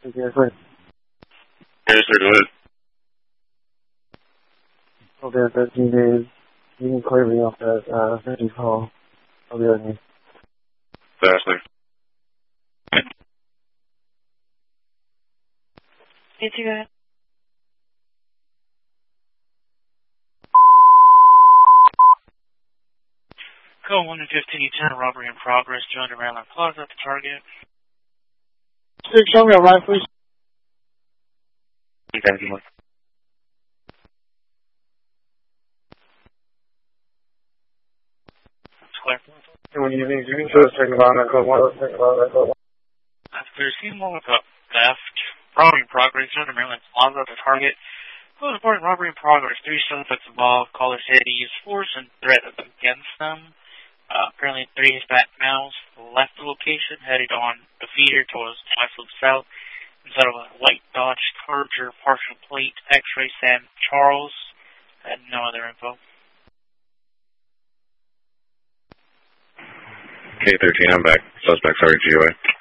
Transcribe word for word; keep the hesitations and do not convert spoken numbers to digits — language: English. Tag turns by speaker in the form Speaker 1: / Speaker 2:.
Speaker 1: Yes, sir.
Speaker 2: Yes, sir, go ahead.
Speaker 1: Okay, thirteen days. You can clear me off that uh, fifty call. I'll be with you.
Speaker 2: Faster.
Speaker 3: Did you go ahead? Code one and fifteen, ten, robbery in progress, two hundred Maryland Plaza at the target.
Speaker 1: Sir, show me a ride, please.
Speaker 2: Thank you, Mike.
Speaker 3: That's clear.
Speaker 1: When you need, you can show us second line, I code one, second line, I code one.
Speaker 3: That's clear. Scene one with a theft. Robbery in progress, two hundred Maryland Plaza at the target. Close reporting robbery in progress. Three suspects involved. Caller said he used force and threat against them. Uh, apparently three Hispanic males left the location, headed on the feeder towards Westwood South inside of a white Dodge Charger partial plate X-ray San Charles. Had no other info.
Speaker 2: K thirteen, I'm back. Suspects are G O A.